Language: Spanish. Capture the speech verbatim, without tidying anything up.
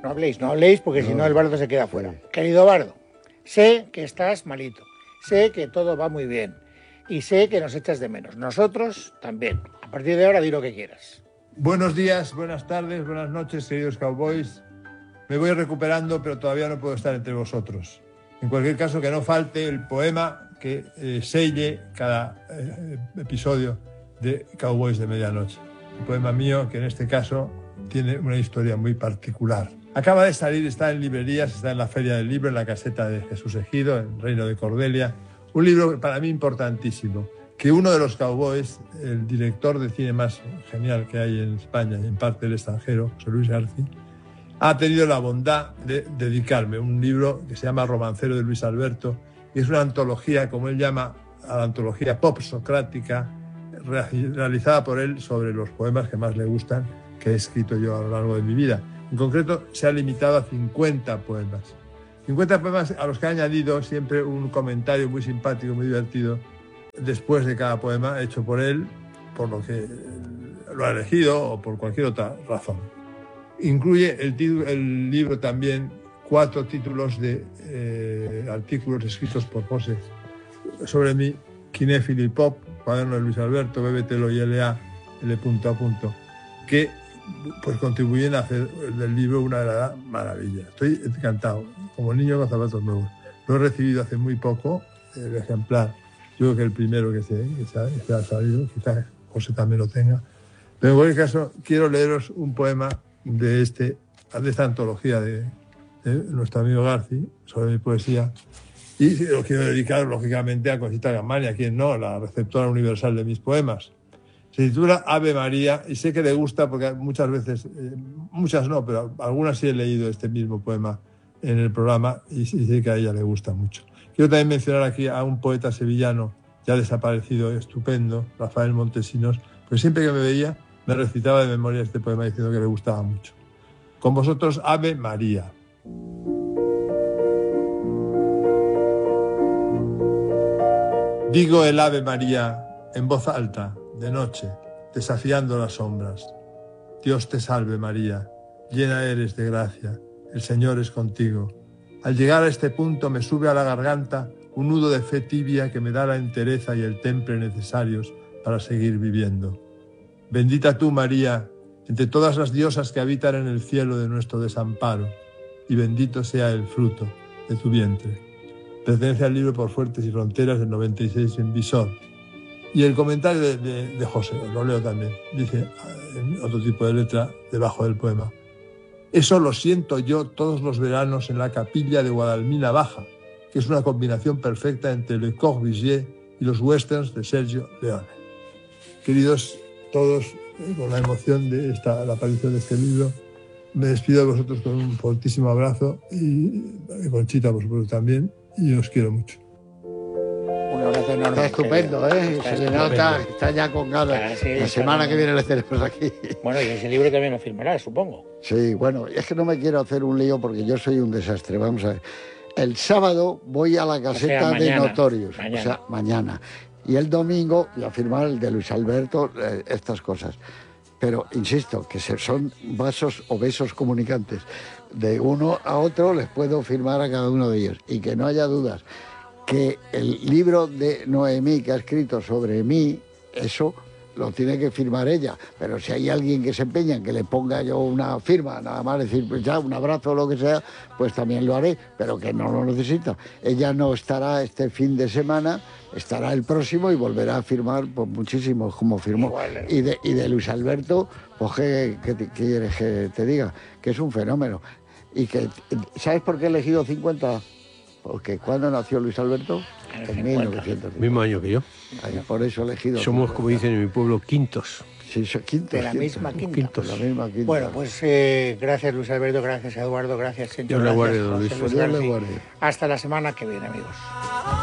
no habléis, no habléis, porque no. Si no el bardo se queda fuera. Sí. Querido bardo, sé que estás malito, sé que todo va muy bien y sé que nos echas de menos. Nosotros también. A partir de ahora di lo que quieras. Buenos días, buenas tardes, buenas noches, queridos cowboys. Me voy recuperando, pero todavía no puedo estar entre vosotros. En cualquier caso, que no falte el poema que eh, selle cada eh, episodio de Cowboys de Medianoche. Un poema mío que en este caso tiene una historia muy particular. Acaba de salir, está en librerías, está en la Feria del Libro, en la caseta de Jesús Ejido, en Reino de Cordelia. Un libro para mí importantísimo, que uno de los cowboys, el director de cine más genial que hay en España y en parte del extranjero, José Luis García, ha tenido la bondad de dedicarme un libro que se llama Romancero de Luis Alberto, y es una antología, como él llama, a la antología pop socrática, realizada por él sobre los poemas que más le gustan, que he escrito yo a lo largo de mi vida. En concreto, se ha limitado a cincuenta poemas. cincuenta poemas a los que ha añadido siempre un comentario muy simpático, muy divertido, después de cada poema hecho por él, por lo que lo ha elegido o por cualquier otra razón. Incluye el, título, el libro también cuatro títulos de eh, artículos escritos por José sobre mí, Cinéfilo y Pop, Cuaderno de Luis Alberto, Bébetelo y L A, L punto a punto, que pues contribuyen a hacer del libro una verdadera maravilla. Estoy encantado, como niño con zapatos nuevos. Lo he recibido hace muy poco, el ejemplar, yo creo que el primero que se, que se, ha, que se ha salido, quizás José también lo tenga. Pero en cualquier caso, quiero leeros un poema de, este, de esta antología de, de nuestro amigo Garci, sobre mi poesía, y lo quiero dedicar, lógicamente, a Conchita Gambani, a quien no, la receptora universal de mis poemas. Se titula Ave María, y sé que le gusta porque muchas veces, eh, muchas no, pero algunas sí he leído este mismo poema en el programa, y, y sé que a ella le gusta mucho. Quiero también mencionar aquí a un poeta sevillano, ya desaparecido, estupendo, Rafael Montesinos, pues siempre que me veía, me recitaba de memoria este poema diciendo que le gustaba mucho. Con vosotros, Ave María. Digo el Ave María en voz alta, de noche, desafiando las sombras. Dios te salve María, llena eres de gracia, el Señor es contigo. Al llegar a este punto me sube a la garganta un nudo de fe tibia que me da la entereza y el temple necesarios para seguir viviendo. Bendita tú, María, entre todas las diosas que habitan en el cielo de nuestro desamparo, y bendito sea el fruto de tu vientre. Pertenece al libro Por Fuertes y Fronteras del noventa y seis en Visor. Y el comentario de, de, de José, lo leo también, dice en otro tipo de letra debajo del poema. Eso lo siento yo todos los veranos en la capilla de Guadalmina Baja, que es una combinación perfecta entre Le Corbusier y los westerns de Sergio Leone. Queridos todos, eh, con la emoción de esta, la aparición de este libro, me despido de vosotros con un fortísimo abrazo y Conchita, por supuesto, también, y os quiero mucho. Un abrazo enorme. Está estupendo, ¿eh? Está Se le nota, está ya con ganas. Ah, sí, la semana que viene le tenemos aquí. Bueno, y ese libro también lo firmarás, supongo. Sí, bueno, es que no me quiero hacer un lío porque yo soy un desastre. Vamos a ver. El sábado voy a la caseta o sea, mañana, de Notorious, mañana. o sea, mañana. Y el domingo voy a firmar el de Luis Alberto, eh, estas cosas. Pero, insisto, que son vasos o besos comunicantes. De uno a otro les puedo firmar a cada uno de ellos. Y que no haya dudas, que el libro de Noemí que ha escrito sobre mí, eso lo tiene que firmar ella. Pero si hay alguien que se empeña en que le ponga yo una firma, nada más decir, pues ya, un abrazo o lo que sea, pues también lo haré, pero que no lo necesita. Ella no estará este fin de semana, estará el próximo y volverá a firmar pues, muchísimo, como firmó. Igual, y, de, y de Luis Alberto, pues ¿qué, qué, qué quieres que te diga? Que es un fenómeno. Y que, ¿sabes por qué he elegido cincuenta? Porque ¿cuándo nació Luis Alberto? En mil novecientos cincuenta. Mismo año que yo. Ay, por eso he elegido. Somos, como dicen en mi pueblo, quintos. Sí, son quintos. De la quintos, misma quinta. Quintos. La misma quinta. Bueno, pues eh, gracias Luis Alberto, gracias Eduardo, gracias Chencho. Dios le guarde, don Luis. Hasta la semana que viene, amigos.